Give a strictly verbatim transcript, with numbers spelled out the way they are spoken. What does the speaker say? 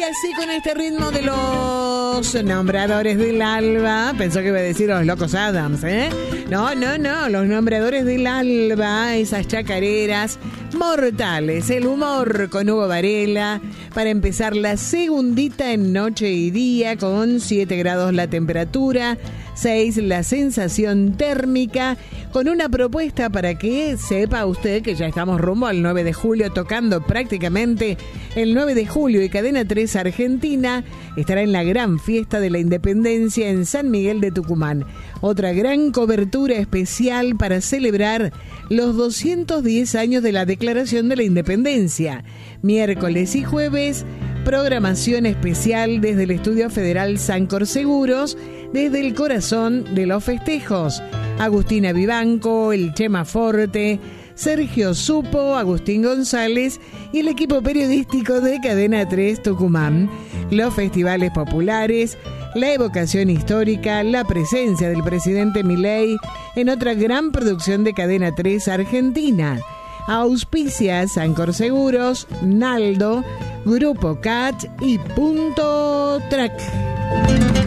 sí, con este ritmo de los nombradores del alba. Pensó que iba a decir los locos Adams, ¿eh? No, no, no, los nombradores del alba, esas chacareras mortales. El humor con Hugo Varela para empezar la segundita en noche y día con siete grados la temperatura, seis la sensación térmica, con una propuesta para que sepa usted que ya estamos rumbo al nueve de julio, tocando prácticamente el nueve de julio, y Cadena tres Argentina estará en la gran fiesta de la Independencia en San Miguel de Tucumán. Otra gran cobertura especial para celebrar los doscientos diez años de la Declaración de la Independencia. Miércoles y jueves, programación especial desde el Estudio Federal Sancor Seguros, desde el corazón de los festejos. Agustina Vivanco, el Chema Forte, Sergio Supo, Agustín González y el equipo periodístico de Cadena tres Tucumán. Los festivales populares, la evocación histórica, la presencia del presidente Milei en otra gran producción de Cadena tres Argentina. Auspicia Sancor Seguros, Naldo, Grupo C A T y Punto Track.